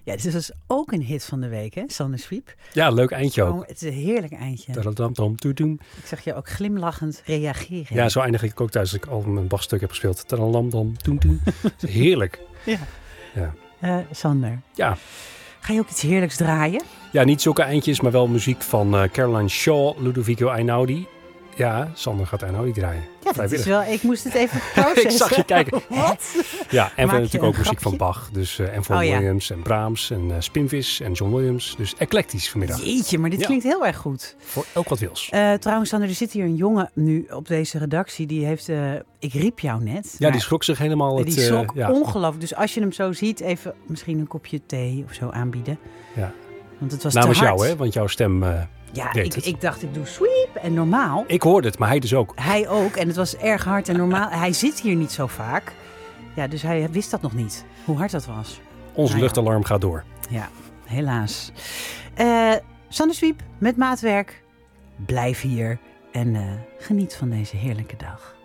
Ja, dit was ook een hit van de week, hè? Sander Sweep. Ja, leuk eindje ook. Het is een heerlijk eindje. Ik zag je ook glimlachend reageren. Ja, zo eindig ik ook thuis als ik al mijn basstuk heb gespeeld. Heerlijk. Ja. Sander. Ja. Ga je ook iets heerlijks draaien? Ja, niet zulke eindjes, maar wel muziek van Caroline Shaw, Ludovico Einaudi. Ja, Sander gaat Einaudi draaien. Ja, dat is wel... Ik moest het even processen. Ik zag je kijken. Wat? Ja, en Maak natuurlijk ook muziek van Bach. Dus en Vaughan Williams en Brahms en Spinvis en John Williams. Dus eclectisch vanmiddag. Jeetje, maar dit klinkt heel erg goed. Voor elk wat wils. Trouwens, Sander, er zit hier een jongen nu op deze redactie. Die heeft... ik riep jou net. Ja, die schrok zich helemaal. Die schrok ongelooflijk. Dus als je hem zo ziet, even misschien een kopje thee of zo aanbieden. Ja. Want het was namens te hard. jou, hè? Want jouw stem... Ja, ik dacht ik doe sweep en normaal. Ik hoorde het, maar hij dus ook. Hij ook en het was erg hard en normaal. Hij zit hier niet zo vaak. Ja, dus hij wist dat nog niet, hoe hard dat was. Onze luchtalarm gaat door. Ja, helaas. Sander Sweep met maatwerk. Blijf hier en geniet van deze heerlijke dag.